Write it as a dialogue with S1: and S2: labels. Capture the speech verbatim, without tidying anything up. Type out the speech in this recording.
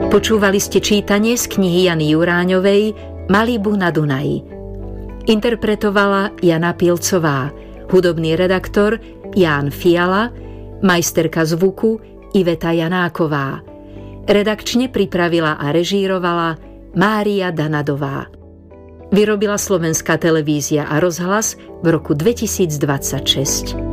S1: Počúvali ste čítanie z knihy Jany Juráňovej Malibu na Dunaji. Interpretovala Jana Pilcová, hudobný redaktor Ján Fiala, majsterka zvuku Iveta Janáková. Redakčne pripravila a režírovala Mária Danadová. Vyrobila Slovenská televízia a rozhlas v roku dvetisícdvadsaťšesť.